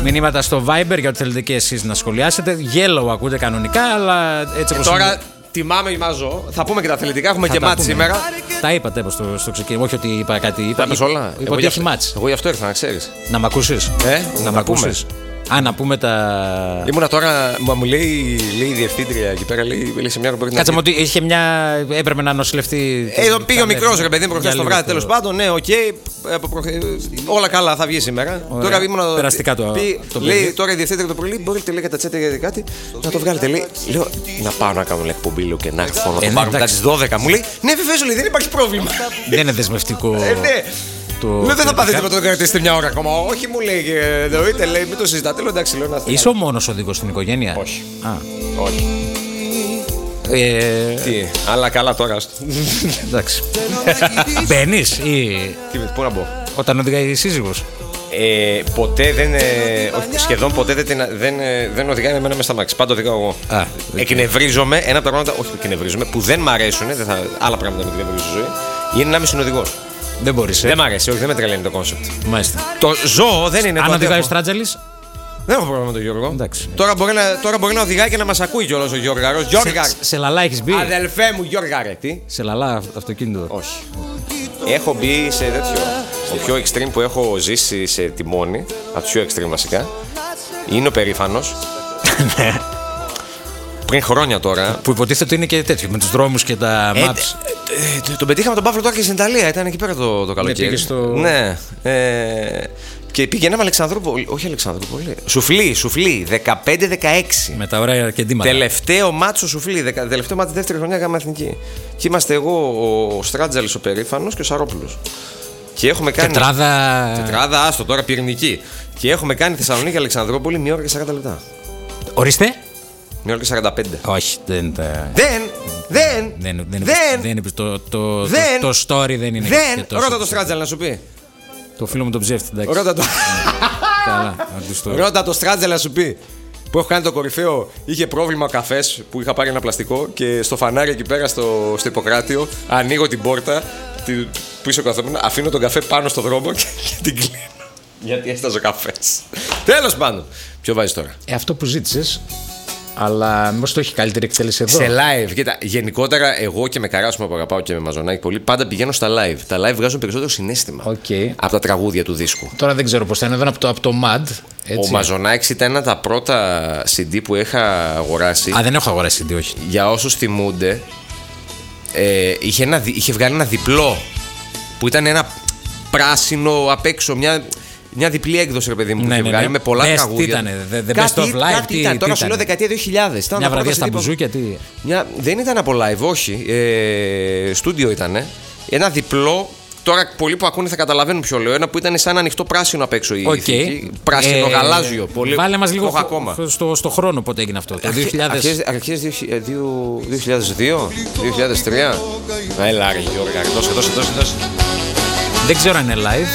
Μηνύματα στο Viber για ό,τι θέλετε και εσείς να σχολιάσετε. Yellow ακούτε κανονικά, αλλά έτσι όπως. Τώρα τιμάμε Μαζό. Θα πούμε και τα αθλητικά. Έχουμε και μάτς σήμερα. Τα είπατε στο ξεκίνημα. Όχι ότι είπα κάτι. Τα είπες όλα. Είπα ότι έχει μάτς. Εγώ γι' αυτό ήρθα, να ξέρεις. Να μ' ακούσεις. Να μ' ακούσεις. Να πούμε τα. Ήμουνα τώρα, μου λέει η διευθύντρια εκεί πέρα, λέει σε μια ροπορτάζ. Κάτσε μου ότι είχε έπρεπε να νοσηλευτεί. Εδώ πήγε ο μικρός ρε παιδί μου προχθές το βράδυ, τέλος πάντων. Ναι, οκ. Όλα καλά, θα βγει σήμερα. Τώρα ήμουν. Περαστικά το. Λέει τώρα η διευθύντρια το πρωί, μπορείτε λέει κατά τσέτε για κάτι να το βγάλετε. Λέει, λέω να πάω να κάνω εκπομπή, λέω και να έρθω να το πάρω μετά τις 12. Μου λέει, ναι, βεβαίως λέει, δεν υπάρχει πρόβλημα. Δεν είναι δεσμευτικό. Λέω δεν θα πάθετε με το κρατήσετε μια ώρα ακόμα. Όχι, μου λέει, εννοείται, λέει, μην το συζητάτε. Λέω εντάξει, λέω να θέλω. Είσαι ο μόνος οδηγός στην οικογένεια? Όχι. Όχι. Τι, αλλά καλά τώρα. Εντάξει. Μπαίνεις ή. Πού να μπω. Όταν οδηγάει η σύζυγος? Ποτέ δεν. Σχεδόν ποτέ δεν οδηγάει με εμένα μέσα στα μάξι. Πάντα οδηγάω εγώ. Εκνευρίζομαι. Ένα από τα πράγματα. Όχι, εκνευρίζομαι που δεν μ' αρέσουν. Άλλα πράγματα με εκνευρίζουν στη ζωή. Είναι να είμαι συνοδηγός. Δεν μπορείς. Δεν μ' αρέσει, όχι, δεν με τρελαίνει το κόνσεπτ. Μάλιστα. Το ζώο δεν είναι. Αν οδηγάει ο Στράτζαλης. Δεν έχω πρόβλημα με τον Γιώργο. Εντάξει. Τώρα μπορεί να οδηγάει και να μας ακούει κιόλας ο Γιώργαρος. Σε λαλά έχεις μπει? Αδελφέ μου, Γιώργαρε. Τι? Σε λαλά αυτοκίνητο? Όχι. Έχω μπει σε τέτοιο. Το πιο extreme που έχω ζήσει σε τιμόνι, από το πιο extreme βασικά, είναι ο Περήφανος. Πριν χρόνια τώρα. Που υποτίθεται ότι είναι και τέτοιο, με τους δρόμους και τα maps. Τον πετύχαμε τον Παύλο τώρα και στην Ιταλία, ήταν εκεί πέρα το καλοκαίρι. Ναι. Και πήγαινε με Αλεξανδρούπολη. Όχι Αλεξανδρούπολη. Σουφλή. 15-16. Με τα ωραία κεντήματα. Τελευταίο μάτσο Σουφλή. Τελευταίο μάτσο δεύτερη χρονιά γάμα εθνική. Και είμαστε εγώ, ο Στράτζαλης, ο Περήφανος και ο Σαρόπουλος. Και έχουμε κάνει. Τετράδα, άστο τώρα πυρηνική. Και έχουμε κάνει Θεσσαλονίκη Αλεξανδρούπολη 1 ώρα και 40 λεπτά. Ορίστε. 1 ώρα και 45. Όχι, δεν τα. Δεν. Το story δεν είναι. Ρώτα το Στράτζαλ να σου πει. Το φίλο μου τον ψεύτη, εντάξει. Ρώτα το Στράτζαλ να σου πει. Που έχω κάνει το κορυφαίο, είχε πρόβλημα ο καφές που είχα πάρει ένα πλαστικό και στο φανάρι εκεί πέρα στο Ιπποκράτιο ανοίγω την πόρτα πίσω καθόμουν, αφήνω τον καφέ πάνω στο δρόμο και την κλείνω. Γιατί έσταζε ο καφές. Τέλος πάντων. Ποιο βάζεις τώρα? Αυτό που ζήτησες. Αλλά μήπως το έχει καλύτερη εκτέλεση εδώ? Σε live, κοίτα, γενικότερα εγώ και με Καράσμα που αγαπάω και με Μαζονάκη πολύ, πάντα πηγαίνω στα live. Τα live βγάζουν περισσότερο συναίσθημα από τα τραγούδια του δίσκου. Τώρα δεν ξέρω πώς θα είναι εδώ από το MAD. Έτσι. Ο Μαζονάκης ήταν ένα από τα πρώτα CD που είχα αγοράσει. Δεν έχω αγοράσει CD, όχι. Για όσους θυμούνται, είχε βγάλει ένα διπλό που ήταν ένα πράσινο απ' έξω, μια διπλή έκδοση, ρε παιδί μου, που είχε βγάλει με πολλά τραγούδια. Τι ήταν, The Best of Live, τι ήταν. Τώρα σου λέω δεκαετία 2000. Μια βραδιά στα μπουζούκια, τι. Δεν ήταν από live, όχι. Στούντιο ήταν. Ένα διπλό. Τώρα πολλοί που ακούνε θα καταλαβαίνουν ποιο λέω. Ένα που ήταν σαν ανοιχτό πράσινο απ' έξω. Πράσινο γαλάζιο. Βάλε μας λίγο στο χρόνο πότε έγινε αυτό. Το 2000. Αρχές 2002, 2003. Έλα ρε Γιώργα, δώσε. Δεν ξέρω αν είναι live.